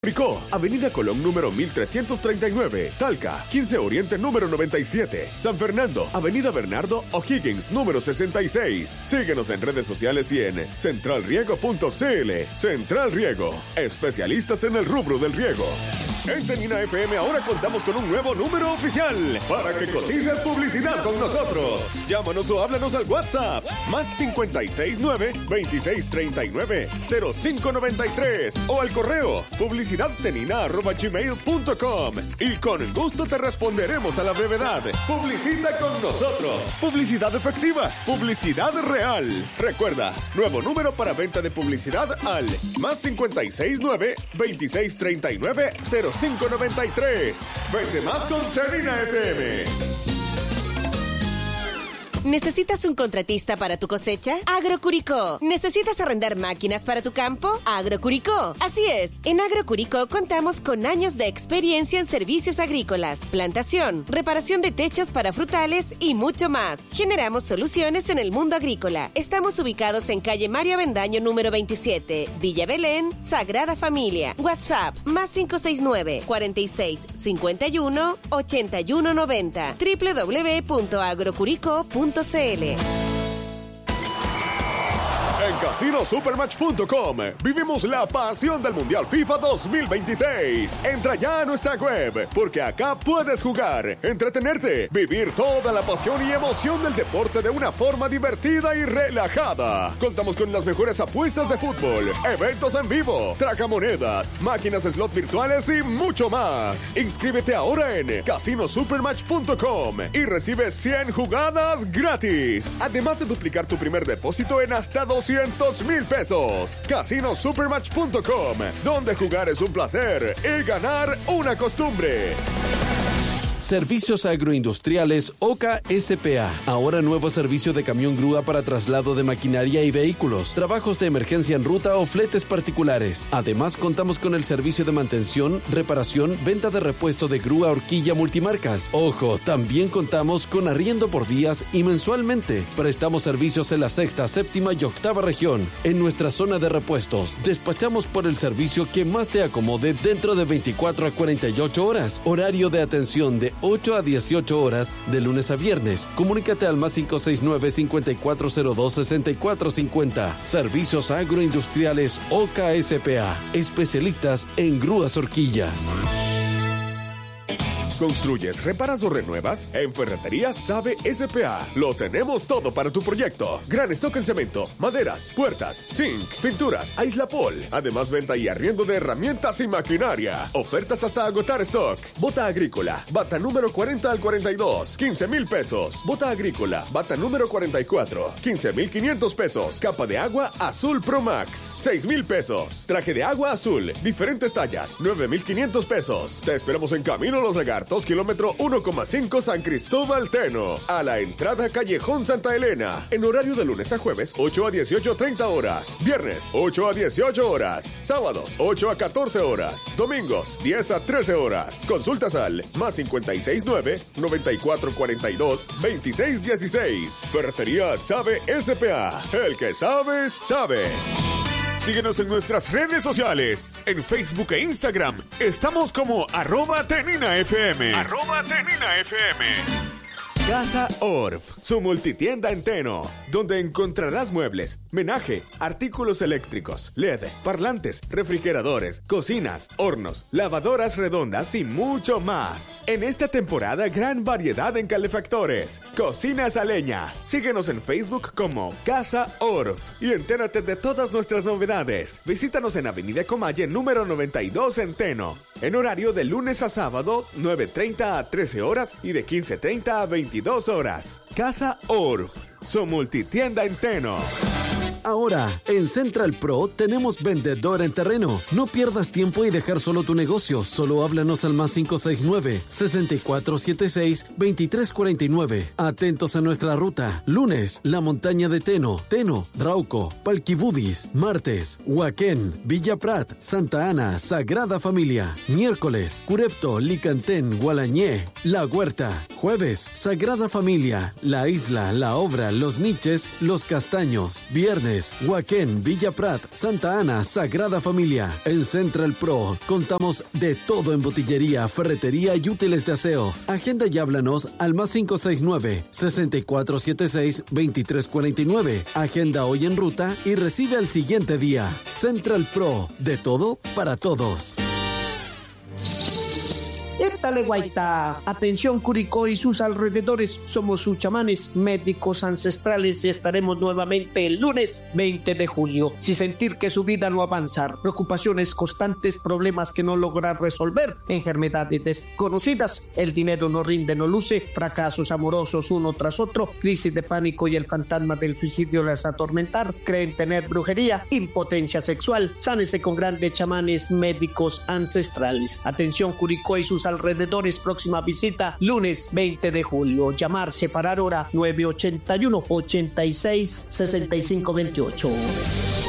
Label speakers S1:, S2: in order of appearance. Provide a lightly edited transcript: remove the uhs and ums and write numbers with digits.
S1: Curicó, Avenida Colón número 1339, Talca, 15 Oriente número 97, San Fernando, Avenida Bernardo O'Higgins número 66. Síguenos en redes sociales y en centralriego.cl. Central Riego, especialistas en el rubro del riego. En Tenina FM ahora contamos con un nuevo número oficial para que cotices publicidad con nosotros. Llámanos o háblanos al WhatsApp más 569-2639-0593 o al correo publicidadtenina@gmail.com y con gusto te responderemos a la brevedad. Publicita con nosotros. Publicidad efectiva, publicidad real. Recuerda, nuevo número para venta de publicidad al más 569-2639-0593. Vende más con Tenina FM.
S2: ¿Necesitas un contratista para tu cosecha? Agrocuricó. ¿Necesitas arrendar máquinas para tu campo? Agrocuricó. Así es, en Agrocuricó contamos con años de experiencia en servicios agrícolas, plantación, reparación de techos para frutales y mucho más. Generamos soluciones en el mundo agrícola. Estamos ubicados en calle Mario Avendaño número 27, Villa Belén, Sagrada Familia. WhatsApp más 569-4651-8190. www.agrocuricó.cl.
S1: En CasinoSupermatch.com vivimos la pasión del Mundial FIFA 2026. Entra ya a nuestra web, porque acá puedes jugar, entretenerte, vivir toda la pasión y emoción del deporte de una forma divertida y relajada. Contamos con las mejores apuestas de fútbol, eventos en vivo, tragamonedas, máquinas slot virtuales y mucho más. Inscríbete ahora en CasinoSupermatch.com y recibe 100 jugadas gratis. Además de duplicar tu primer depósito en hasta 200,000 pesos. CasinoSupermatch.com, donde jugar es un placer y ganar una costumbre.
S3: Servicios Agroindustriales Oca S.p.A. Ahora nuevo servicio de camión grúa para traslado de maquinaria y vehículos, trabajos de emergencia en ruta o fletes particulares. Además, contamos con el servicio de mantención, reparación, venta de repuesto de grúa horquilla multimarcas. Ojo, también contamos con arriendo por días y mensualmente. Prestamos servicios en la sexta, séptima y octava región. En nuestra zona de repuestos, despachamos por el servicio que más te acomode dentro de 24 a 48 horas. Horario de atención de 8 a 18 horas de lunes a viernes. Comunícate al más 569-5402-6450. Servicios Agroindustriales Oca S.p.A. Especialistas en grúas horquillas.
S1: ¿Construyes, reparas o renuevas? En Ferretería Sabe S.p.A. lo tenemos todo para tu proyecto. Gran stock en cemento, maderas, puertas, zinc, pinturas, aislapol. Además, venta y arriendo de herramientas y maquinaria. Ofertas hasta agotar stock. Bota agrícola, bata número 40 al 42, 15,000 pesos. Bota agrícola, bata número 44, 15,500 pesos. Capa de agua azul Pro Max, 6,000 pesos. Traje de agua azul, diferentes tallas, 9,500 pesos. Te esperamos en Camino Los Lagartos, kilómetro 1,5 San Cristóbal Teno. A la entrada Callejón Santa Elena. En horario de lunes a jueves, 8 a 18:30 horas. Viernes, 8 a 18 horas. Sábados, 8 a 14 horas. Domingos, 10 a 13 horas. Consultas al más 569-9442-2616. Ferretería Sabe S.p.A. El que sabe, sabe. Síguenos en nuestras redes sociales. En Facebook e Instagram estamos como @TeninaFM. @TeninaFM. Casa Orf, su multitienda en Teno, donde encontrarás muebles, menaje, artículos eléctricos, LED, parlantes, refrigeradores, cocinas, hornos, lavadoras redondas y mucho más. En esta temporada, gran variedad en calefactores, cocinas a leña. Síguenos en Facebook como Casa Orf y entérate de todas nuestras novedades. Visítanos en Avenida Comalle número 92 en Teno, en horario de lunes a sábado, 9:30 a 13 horas y de 15:30 a 22 horas. Casa Orf, su multitienda en Teno.
S3: Ahora, en Central Pro tenemos vendedor en terreno. No pierdas tiempo y dejar solo tu negocio. Solo háblanos al más 569-6476-2349. Atentos a nuestra ruta. Lunes, la montaña de Teno, Rauco, Palquibudis. Martes, Huaquén, Villa Prat, Santa Ana, Sagrada Familia. Miércoles, Curepto, Licantén, Gualañé, La Huerta. Jueves, Sagrada Familia, La Isla, La Obra, Los Niches, Los Castaños. Viernes, Lourdes, Huaquén, Villa Prat, Santa Ana, Sagrada Familia. En Central Pro contamos de todo en botillería, ferretería y útiles de aseo. Agenda y háblanos al más 569-6476-2349. Agenda hoy en ruta y recibe al siguiente día. Central Pro, de todo para todos.
S4: Étale guaita, atención Curicó y sus alrededores, somos sus chamanes, médicos ancestrales y estaremos nuevamente el lunes 20 de julio. Si sentir que su vida no avanza, preocupaciones constantes, problemas que no lograr resolver, enfermedades desconocidas, el dinero no rinde, no luce, fracasos amorosos uno tras otro, crisis de pánico y el fantasma del suicidio les atormentar, creen tener brujería, impotencia sexual, sánese con grandes chamanes médicos ancestrales. Atención Curicó y sus alrededores, próxima visita lunes 20 de julio. Llamar, separar hora 981-86-6528.